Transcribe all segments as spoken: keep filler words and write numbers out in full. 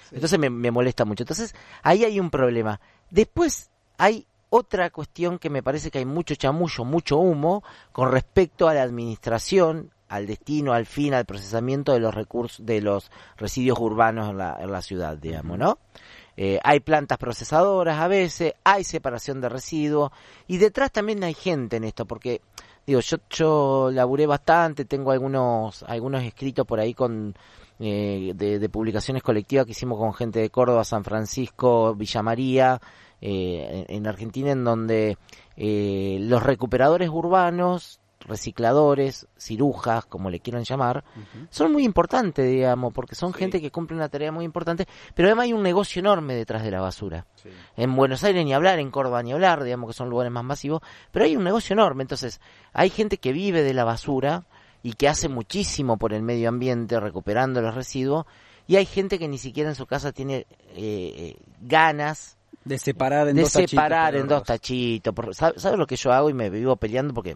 Sí. Entonces me, me molesta mucho. Entonces ahí hay un problema. Después hay otra cuestión que me parece que hay mucho chamullo, mucho humo con respecto a la administración, al destino, al fin, al procesamiento de los recursos, de los residuos urbanos en la, en la ciudad, digamos, ¿no? Eh, hay plantas procesadoras a veces, hay separación de residuos y detrás también hay gente en esto, porque digo, yo yo laburé bastante, tengo algunos algunos escritos por ahí con eh, de, de publicaciones colectivas que hicimos con gente de Córdoba, San Francisco, Villa María, eh, en, en Argentina, en donde eh, los recuperadores urbanos, recicladores, cirujas, como le quieran llamar, uh-huh. son muy importantes, digamos, porque son sí. gente que cumple una tarea muy importante, pero además hay un negocio enorme detrás de la basura. Sí. En Buenos Aires ni hablar, en Córdoba ni hablar, digamos que son lugares más masivos, pero hay un negocio enorme, entonces hay gente que vive de la basura y que hace muchísimo por el medio ambiente recuperando los residuos, y hay gente que ni siquiera en su casa tiene eh, ganas de separar en de dos separar tachitos. En dos tachitos. ¿Sabes sabe lo que yo hago? Y me vivo peleando porque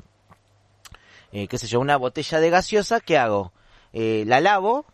Eh, qué sé yo, una botella de gaseosa, ¿qué hago? Eh, la lavo,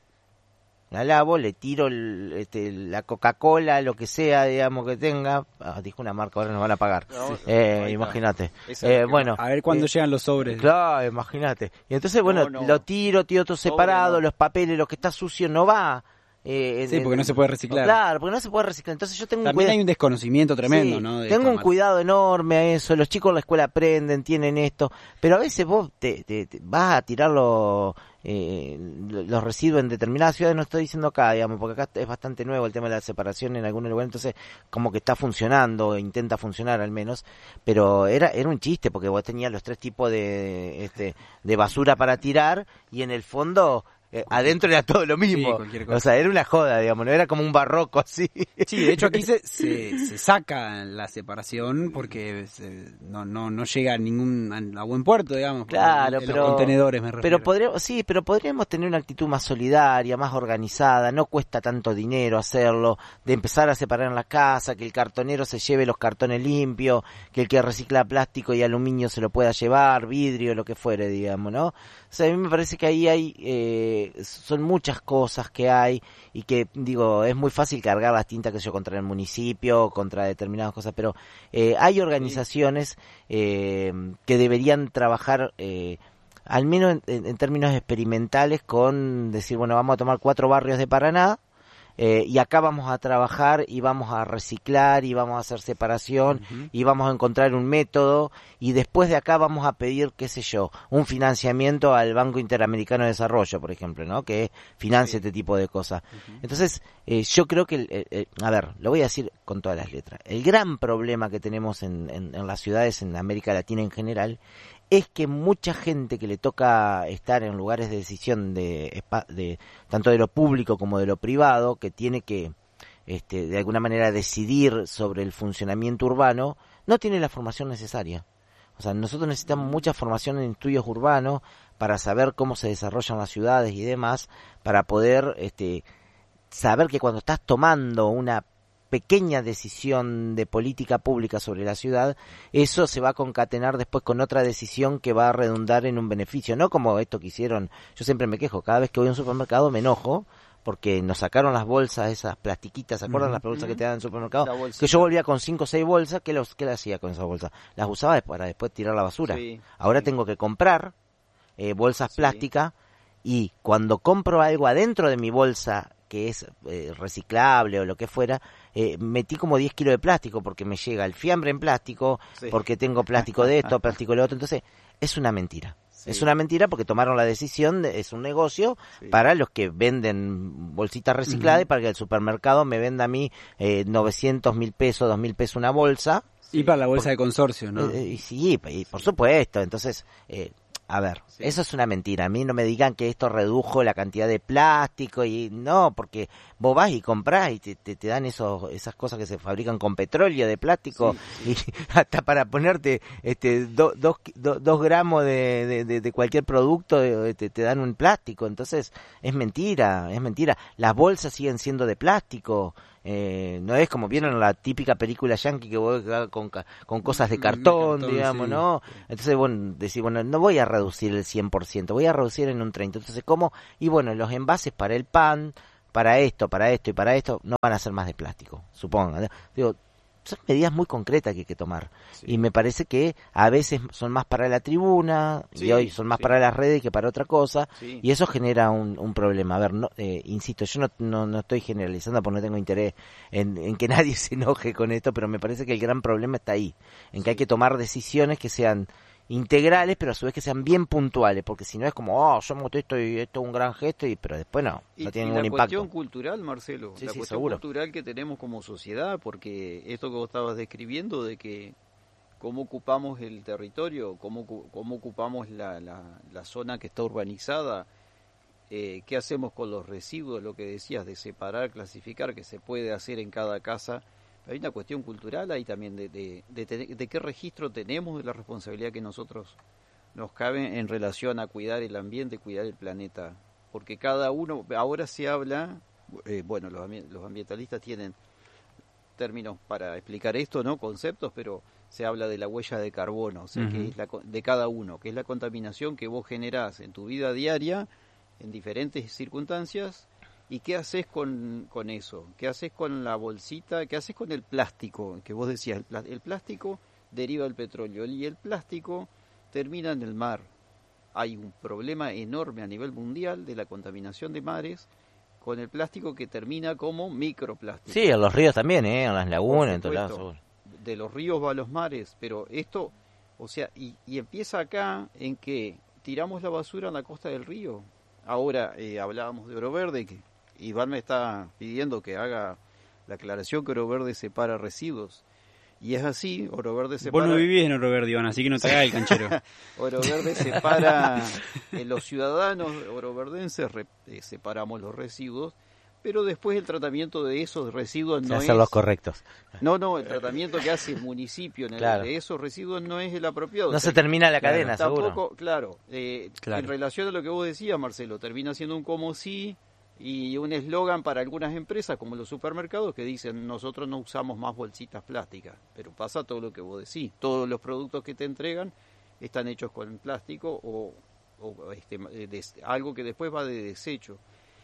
la lavo, le tiro el, este, la Coca-Cola, lo que sea, digamos, que tenga. Ah, dijo una marca, ahora nos van a pagar. No, eh, imagínate. Eh, bueno, a ver cuándo eh, llegan los sobres. Claro, imagínate. Y entonces, bueno, no, no. lo tiro, tiro todo separado, no. los papeles, lo que está sucio no va. Eh, sí, porque no se puede reciclar. Claro, porque no se puede reciclar. Entonces yo tengo También un cuidado. hay un desconocimiento tremendo, sí, ¿no? De tengo un cuidado enorme a eso. Los chicos en la escuela aprenden, tienen esto. Pero a veces vos te, te, te vas a tirarlo, eh, los residuos en determinadas ciudades. No estoy diciendo acá, digamos, porque acá es bastante nuevo el tema de la separación en algunos lugares. Entonces, como que está funcionando, intenta funcionar al menos. Pero era era un chiste, porque vos tenías los tres tipos de, este, de basura para tirar y en el fondo... Eh, adentro era todo lo mismo, sí, o sea, era una joda, digamos, no era como un barroco así. Sí, de hecho aquí se, se, se saca la separación porque se, no no no llega a ningún a buen puerto, digamos. Claro, en, en pero los contenedores me refiero. Pero podríamos, sí, pero podríamos tener una actitud más solidaria, más organizada. No cuesta tanto dinero hacerlo, de empezar a separar en la casa, que el cartonero se lleve los cartones limpios, que el que recicla plástico y aluminio se lo pueda llevar, vidrio, lo que fuere, digamos, ¿no? O sea, a mí me parece que ahí hay eh, son muchas cosas que hay y que, digo, es muy fácil cargar las tintas que yo contra el municipio, contra determinadas cosas, pero eh, hay organizaciones eh, que deberían trabajar eh, al menos en, en términos experimentales con decir, bueno, vamos a tomar cuatro barrios de Paraná, Eh, y acá vamos a trabajar y vamos a reciclar y vamos a hacer separación uh-huh. y vamos a encontrar un método y después de acá vamos a pedir, qué sé yo, un financiamiento al Banco Interamericano de Desarrollo, por ejemplo, ¿no? Que financie sí. este tipo de cosas. Uh-huh. Entonces, eh, yo creo que, el, el, el, a ver, lo voy a decir con todas las letras, el gran problema que tenemos en, en, en las ciudades, en América Latina en general, es que mucha gente que le toca estar en lugares de decisión de, de tanto de lo público como de lo privado, que tiene que este, de alguna manera decidir sobre el funcionamiento urbano, no tiene la formación necesaria. O sea, nosotros necesitamos mucha formación en estudios urbanos para saber cómo se desarrollan las ciudades y demás, para poder este, saber que cuando estás tomando una pequeña decisión de política pública sobre la ciudad, eso se va a concatenar después con otra decisión que va a redundar en un beneficio, no como esto que hicieron. Yo siempre me quejo, cada vez que voy a un supermercado me enojo porque nos sacaron las bolsas, esas plastiquitas, ¿se acuerdan uh-huh. las bolsas uh-huh. que te dan en el supermercado? Que yo volvía con cinco o seis bolsas, ¿qué, los, ¿qué le hacía con esas bolsas? Las usaba para después tirar la basura. Sí, Ahora sí. tengo que comprar eh, bolsas sí. plásticas y cuando compro algo adentro de mi bolsa que es eh, reciclable o lo que fuera, eh, metí como diez kilos de plástico porque me llega el fiambre en plástico, sí. porque tengo plástico de esto, plástico de lo otro, entonces es una mentira. Sí. Es una mentira porque tomaron la decisión, de, es un negocio sí. para los que venden bolsitas recicladas uh-huh. y para que el supermercado me venda a mí eh, novecientos mil pesos, dos mil pesos una bolsa. Y para la bolsa por, de consorcio, ¿no? Eh, sí, y por supuesto, entonces... Eh, A ver, sí. eso es una mentira. A mí no me digan que esto redujo la cantidad de plástico y no, porque vos vas y comprás y te, te, te dan esos esas cosas que se fabrican con petróleo de plástico sí, sí. y hasta para ponerte este do, dos, do, dos gramos de, de, de, de cualquier producto te, te dan un plástico. Entonces es mentira, es mentira. Las bolsas siguen siendo de plástico. Eh, no es como vieron la típica película yankee que voy con, con cosas de cartón, cartón digamos, sí. ¿no? Entonces, bueno, decir, bueno, no voy a reducir el cien por ciento, voy a reducir en un treinta por ciento. Entonces, ¿cómo? Y bueno, los envases para el pan, para esto, para esto y para esto, no van a ser más de plástico, supongo. Digo, son medidas muy concretas que hay que tomar. Sí. Y me parece que a veces son más para la tribuna, sí, y hoy son más sí. para las redes que para otra cosa, sí. y eso genera un, un problema. A ver, no, eh, insisto, yo no, no, no estoy generalizando porque no tengo interés en, en que nadie se enoje con esto, pero me parece que el gran problema está ahí, en que sí. hay que tomar decisiones que sean integrales, pero a su vez que sean bien puntuales, porque si no es como, oh, somos esto y esto es un gran gesto, y pero después no, y, no tiene y ningún la impacto. La cuestión cultural, Marcelo, sí, la sí, cuestión seguro. cultural que tenemos como sociedad, porque esto que vos estabas describiendo de que cómo ocupamos el territorio, cómo, cómo ocupamos la, la, la zona que está urbanizada, eh, qué hacemos con los residuos, lo que decías de separar, clasificar, que se puede hacer en cada casa. Hay una cuestión cultural ahí también de, de, de, de, de qué registro tenemos de la responsabilidad que nosotros nos cabe en relación a cuidar el ambiente, cuidar el planeta. Porque cada uno, ahora se habla, eh, bueno, los, los ambientalistas tienen términos para explicar esto, ¿no? Conceptos, pero se habla de la huella de carbono, o sea, uh-huh. que es la, de cada uno, que es la contaminación que vos generás en tu vida diaria, en diferentes circunstancias. ¿Y qué haces con, con eso? ¿Qué haces con la bolsita? ¿Qué haces con el plástico? Que vos decías, el, el plástico deriva del petróleo y el plástico termina en el mar. Hay un problema enorme a nivel mundial de la contaminación de mares con el plástico que termina como microplástico. Sí, en los ríos también, ¿eh? En las lagunas, en todos lados. De los ríos va a los mares, pero esto, o sea, y, y empieza acá en que tiramos la basura en la costa del río. Ahora eh, hablábamos de Oro Verde, que Iván me está pidiendo que haga la aclaración que Oro Verde separa residuos. Y es así, Oro Verde separa... Vos no vivís en Oro Verde, Iván, así que no te hagas el canchero. Oro Verde separa, eh, los ciudadanos oroverdenses re, eh, separamos los residuos, pero después el tratamiento de esos residuos no hacen es... los correctos. No, no, el tratamiento que hace el municipio en el, claro. de esos residuos no es el apropiado. No o sea, se termina la cadena, claro, seguro. Tampoco, claro, eh, claro, en relación a lo que vos decías, Marcelo, termina siendo un como sí... y un eslogan para algunas empresas como los supermercados que dicen nosotros no usamos más bolsitas plásticas, pero pasa todo lo que vos decís, todos los productos que te entregan están hechos con plástico o, o este, de, algo que después va de desecho.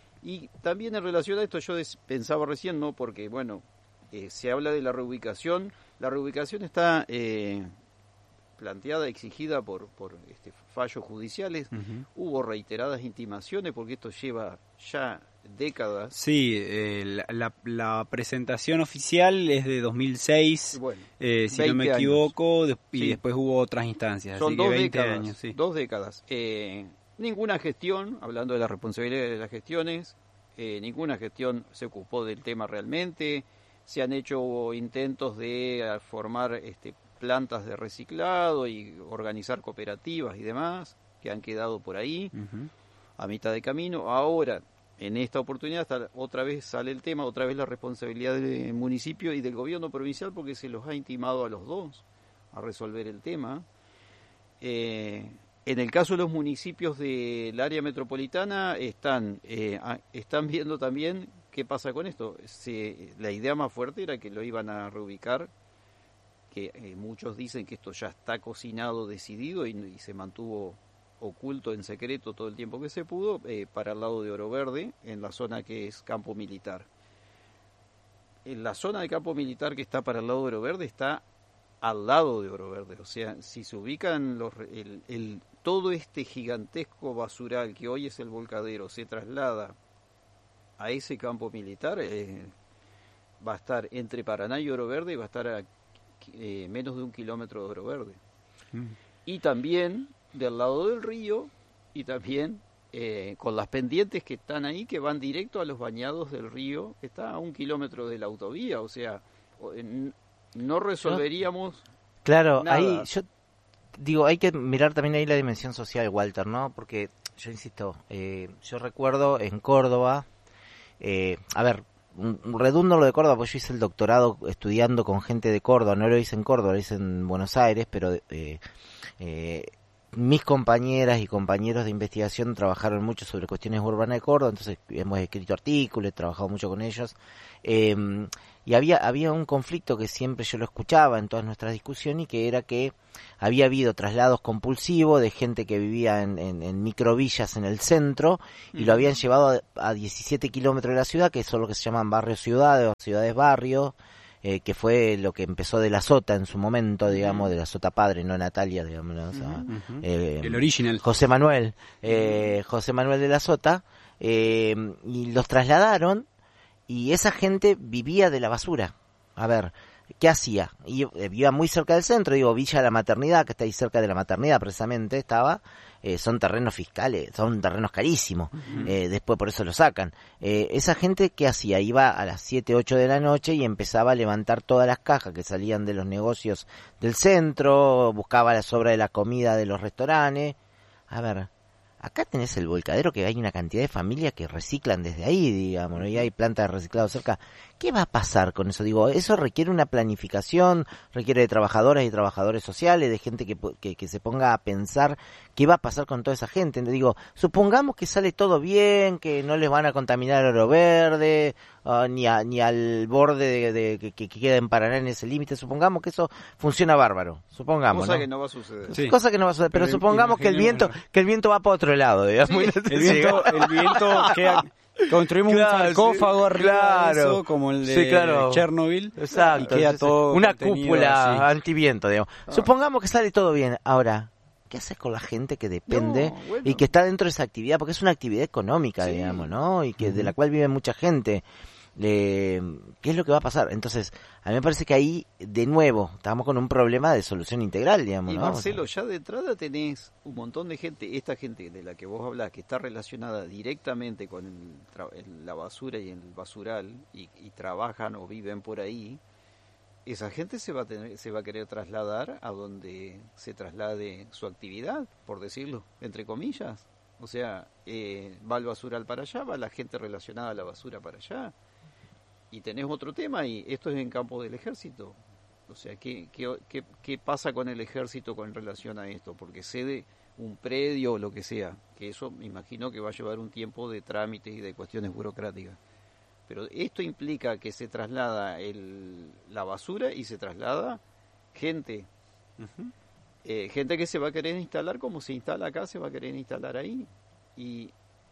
Y también en relación a esto yo des, pensaba recién, no porque bueno, eh, se habla de la reubicación, la reubicación está eh, planteada, exigida por, por este, fallos judiciales. Uh-huh. Hubo reiteradas intimaciones porque esto lleva ya décadas. Sí, eh, la, la, la presentación oficial es de dos mil seis, bueno, eh, si no me equivoco, de, y sí. después hubo otras instancias. Son así dos que veinte décadas, años, sí. Dos décadas. Eh, ninguna gestión, hablando de la responsabilidad de las gestiones, eh, ninguna gestión se ocupó del tema realmente. Se han hecho intentos de formar este plantas de reciclado y organizar cooperativas y demás, que han quedado por ahí, uh-huh. a mitad de camino. Ahora, en esta oportunidad, está, otra vez sale el tema, otra vez la responsabilidad del municipio y del gobierno provincial, porque se los ha intimado a los dos a resolver el tema. Eh, en el caso de los municipios del área metropolitana, están, eh, a, están viendo también qué pasa con esto. Se, la idea más fuerte era que lo iban a reubicar, que eh, muchos dicen que esto ya está cocinado, decidido y, y se mantuvo oculto en secreto todo el tiempo que se pudo, eh, para el lado de Oro Verde, en la zona que es campo militar. En la zona de campo militar que está para el lado de Oro Verde está al lado de Oro Verde, o sea, si se ubican los, el, el, todo este gigantesco basural que hoy es el volcadero, se traslada a ese campo militar, eh, va a estar entre Paraná y Oro Verde y va a estar a Eh, menos de un kilómetro de Oro Verde. Mm. Y también del lado del río, y también eh, con las pendientes que están ahí, que van directo a los bañados del río, que está a un kilómetro de la autovía, o sea, no resolveríamos yo, claro, nada. Ahí yo digo, hay que mirar también ahí la dimensión social, Walter, ¿no? Porque yo insisto, eh, yo recuerdo en Córdoba, eh, a ver, redundo lo de Córdoba, porque yo hice el doctorado estudiando con gente de Córdoba, no lo hice en Córdoba, lo hice en Buenos Aires, pero eh, eh, mis compañeras y compañeros de investigación trabajaron mucho sobre cuestiones urbanas de Córdoba, entonces hemos escrito artículos, he trabajado mucho con ellos, eh, y había había un conflicto que siempre yo lo escuchaba en todas nuestras discusiones, y que era que había habido traslados compulsivos de gente que vivía en, en, en microvillas en el centro, y uh-huh. lo habían llevado a, a diecisiete kilómetros de la ciudad, que son lo que se llaman barrios-ciudades o ciudades-barrios, Eh, que fue lo que empezó de la Sota en su momento, digamos, de la Sota padre, no Natalia, digamos, ¿no? O sea, uh-huh. eh, el original. José Manuel, eh, José Manuel de la Sota, eh, y los trasladaron, y esa gente vivía de la basura. A ver, ¿qué hacía? Y, eh, vivía muy cerca del centro, digo, Villa de la Maternidad, que está ahí cerca de la Maternidad precisamente, estaba, eh, son terrenos fiscales, son terrenos carísimos, uh-huh. eh, después por eso lo sacan. Eh, esa gente, ¿qué hacía? Iba a las siete, ocho de la noche y empezaba a levantar todas las cajas que salían de los negocios del centro, buscaba la sobra de la comida de los restaurantes. A ver, acá tenés el volcadero, que hay una cantidad de familias que reciclan desde ahí, digamos, ¿no? Y hay plantas de reciclado cerca. ¿Qué va a pasar con eso? Digo, eso requiere una planificación, requiere de trabajadoras y trabajadores sociales, de gente que, que, que se ponga a pensar qué va a pasar con toda esa gente. Digo, supongamos que sale todo bien, que no les van a contaminar oro verde, uh, ni, a, ni al borde de, de, de que, que queda en Paraná en ese límite. Supongamos que eso funciona bárbaro, supongamos, cosa ¿no? que no va a suceder. Sí. Cosa que no va a suceder, pero, pero supongamos que el viento que el viento va para otro lado, digamos. Sí, el viento, el viento queda... Construimos claro, un sarcófago sí, arriba claro, de eso, como el de sí, claro. Chernobyl. Exacto. Y queda todo una cúpula así. Antiviento, digamos. Ah. Supongamos que sale todo bien. Ahora, ¿qué haces con la gente que depende no, bueno. y que está dentro de esa actividad? Porque es una actividad económica, sí. digamos, ¿no? Y que uh-huh. de la cual vive mucha gente. Eh, ¿Qué es lo que va a pasar? Entonces, a mí me parece que ahí, de nuevo, estamos con un problema de solución integral, digamos, y ¿no? Marcelo, o sea, ya de entrada tenés un montón de gente, esta gente de la que vos hablás, que está relacionada directamente con el, el, la basura y el basural, y, y trabajan o viven por ahí. Esa gente se va a tener, se va a querer trasladar a donde se traslade su actividad, por decirlo, entre comillas. O sea, eh, va el basural para allá, va la gente relacionada a la basura para allá. Y tenés otro tema, y esto es en campo del ejército. O sea, ¿qué, qué, qué, qué pasa con el ejército con relación a esto? Porque cede un predio o lo que sea, que eso me imagino que va a llevar un tiempo de trámites y de cuestiones burocráticas. Pero esto implica que se traslada el, la basura y se traslada gente. Uh-huh. Eh, gente que se va a querer instalar como se instala acá, se va a querer instalar ahí. Y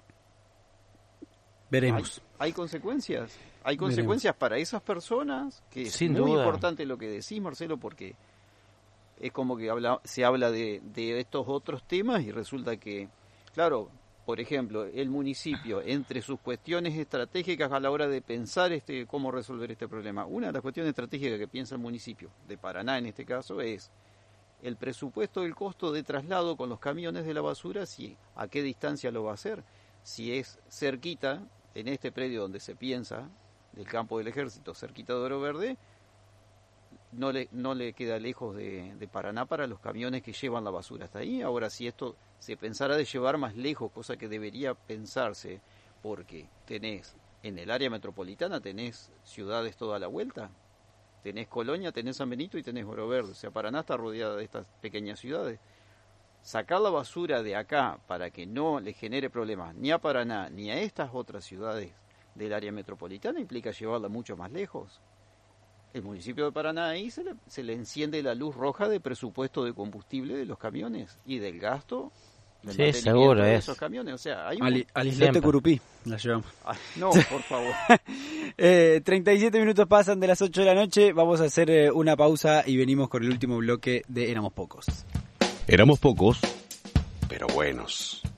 veremos. Hay, hay consecuencias. Hay consecuencias Veremos. para esas personas, que es Sin muy duda. importante lo que decís, Marcelo, porque es como que habla, se habla de, de estos otros temas y resulta que, claro, por ejemplo, el municipio, entre sus cuestiones estratégicas a la hora de pensar este cómo resolver este problema, una de las cuestiones estratégicas que piensa el municipio, de Paraná en este caso, es el presupuesto del costo de traslado con los camiones de la basura, si a qué distancia lo va a hacer, si es cerquita, en este predio donde se piensa, del campo del ejército, cerquita de Oro Verde, no le no le queda lejos de, de Paraná para los camiones que llevan la basura hasta ahí. Ahora, si esto se pensara de llevar más lejos, cosa que debería pensarse, porque tenés, en el área metropolitana tenés ciudades toda la vuelta, tenés Colonia, tenés San Benito y tenés Oro Verde, o sea, Paraná está rodeada de estas pequeñas ciudades. Sacar la basura de acá para que no le genere problemas ni a Paraná ni a estas otras ciudades del área metropolitana implica llevarla mucho más lejos. El municipio de Paraná ahí se le, se le enciende la luz roja de presupuesto de combustible de los camiones y del gasto del sí, seguro de es. esos camiones. O sea, hay un... Al, al islote Curupí la llevamos. Ah, no, por favor. eh, treinta y siete minutos pasan de las ocho de la noche. Vamos a hacer eh, una pausa y venimos con el último bloque de Éramos Pocos. Éramos pocos, pero buenos.